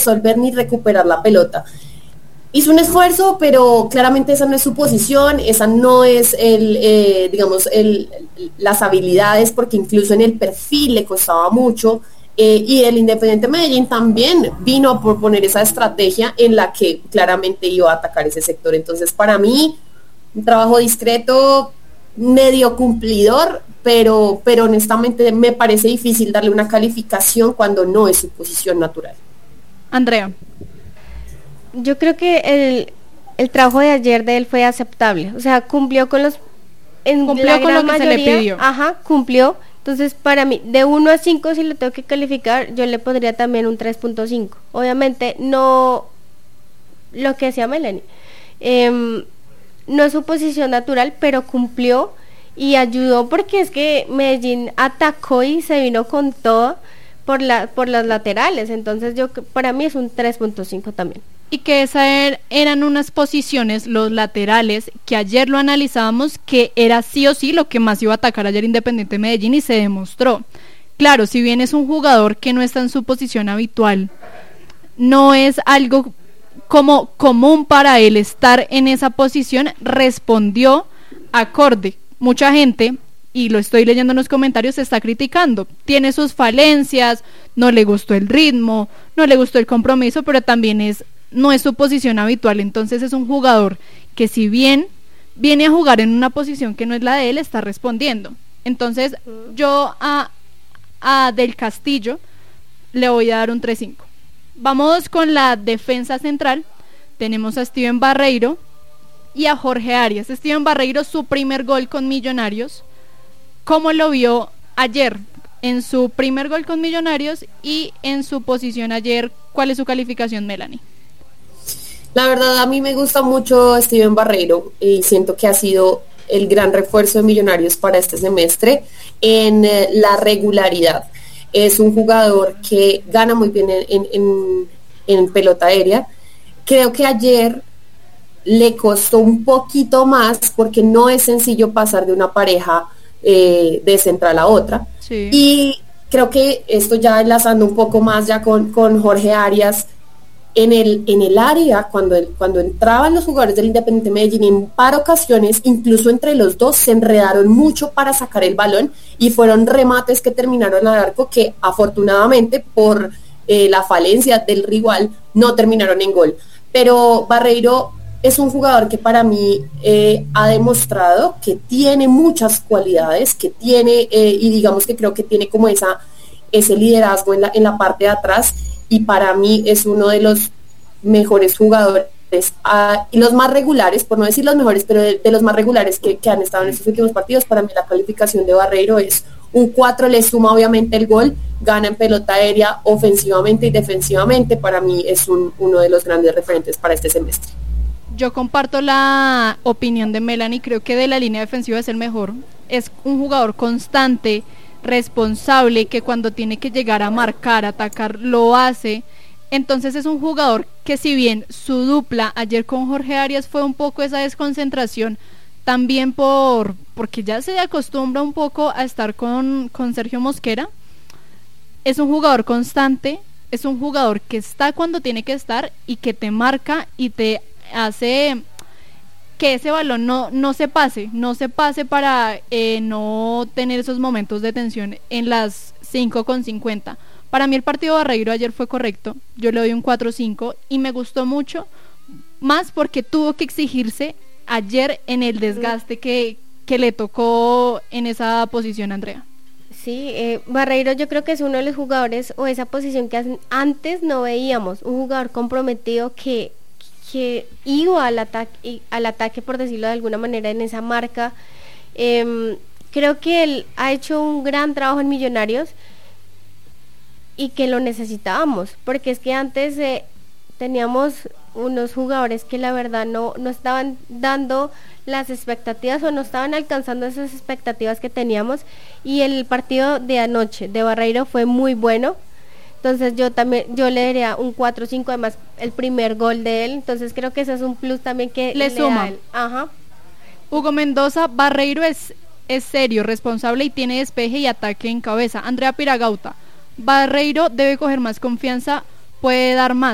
resolver ni recuperar la pelota. Hizo un esfuerzo, pero claramente esa no es su posición, esa no es las habilidades, porque incluso en el perfil le costaba mucho. Y el Independiente Medellín también vino a proponer esa estrategia en la que claramente iba a atacar ese sector. Entonces, para mí, un trabajo discreto, medio cumplidor, pero honestamente me parece difícil darle una calificación cuando no es su posición natural. Andrea. Yo creo que el trabajo de ayer de él fue aceptable, o sea, cumplió con lo que se le pidió. Ajá, cumplió. Entonces, para mí, de 1 a 5, si lo tengo que calificar, yo le pondría también un 3.5. Obviamente, no lo que decía Melanie. No es su posición natural, pero cumplió y ayudó, porque es que Medellín atacó y se vino con todo por las laterales. Entonces, para mí es un 3.5 también. Y que esas eran unas posiciones, los laterales, que ayer lo analizábamos, que era sí o sí lo que más iba a atacar ayer Independiente Medellín, y se demostró. Claro, si bien es un jugador que no está en su posición habitual, no es algo como común para él estar en esa posición, respondió acorde. Mucha gente, y lo estoy leyendo en los comentarios, se está criticando, tiene sus falencias, no le gustó el ritmo, no le gustó el compromiso, pero también no es su posición habitual. Entonces es un jugador que, si bien viene a jugar en una posición que no es la de él, está respondiendo. Entonces yo a Del Castillo le voy a dar un 3.5. Vamos con la defensa central. Tenemos a Steven Barreiro y a Jorge Arias. Steven Barreiro, su primer gol con Millonarios, ¿cómo lo vio ayer? En su primer gol con Millonarios y en su posición ayer, ¿cuál es su calificación, Melanie? La verdad, a mí me gusta mucho Steven Barreiro y siento que ha sido el gran refuerzo de Millonarios para este semestre en la regularidad. Es un jugador que gana muy bien en pelota aérea. Creo que ayer le costó un poquito más, porque no es sencillo pasar de una pareja de central a otra. Sí. Y creo que esto, ya enlazando un poco más ya con Jorge Arias, en el área, cuando entraban los jugadores del Independiente Medellín, en par ocasiones, incluso entre los dos, se enredaron mucho para sacar el balón, y fueron remates que terminaron al arco, que afortunadamente por la falencia del rival no terminaron en gol. Pero Barreiro es un jugador que para mí ha demostrado que tiene muchas cualidades, que tiene, y digamos que creo que tiene como ese liderazgo en la parte de atrás, y para mí es uno de los mejores jugadores, y los más regulares, por no decir los mejores, pero de los más regulares que han estado en estos últimos partidos. Para mí la calificación de Barreiro es un 4, le suma obviamente el gol, gana en pelota aérea, ofensivamente y defensivamente. Para mí es uno de los grandes referentes para este semestre. Yo comparto la opinión de Melanie, creo que de la línea defensiva es el mejor. Es un jugador constante, responsable, que cuando tiene que llegar a marcar, atacar, lo hace. Entonces es un jugador que, si bien su dupla ayer con Jorge Arias fue un poco esa desconcentración, también porque ya se acostumbra un poco a estar con Sergio Mosquera, es un jugador constante, es un jugador que está cuando tiene que estar y que te marca y te hace que ese balón no se pase para no tener esos momentos de tensión en las 5:50. Para mí el partido de Barreiro ayer fue correcto, yo le doy un 4.5 y me gustó mucho, más porque tuvo que exigirse ayer en el desgaste que le tocó en esa posición, Andrea. Sí, Barreiro yo creo que es uno de los jugadores, o esa posición que antes no veíamos, un jugador comprometido que iba al ataque, por decirlo de alguna manera, en esa marca. Creo que él ha hecho un gran trabajo en Millonarios y que lo necesitábamos, porque es que antes teníamos unos jugadores que la verdad no estaban dando las expectativas, o no estaban alcanzando esas expectativas que teníamos, y el partido de anoche de Barreiro fue muy bueno. Entonces yo le daría un 4-5, además el primer gol de él, entonces creo que ese es un plus también que le suma. Ajá. Hugo Mendoza, Barreiro es serio, responsable y tiene despeje y ataque en cabeza. Andrea Piragauta, Barreiro debe coger más confianza, puede dar más.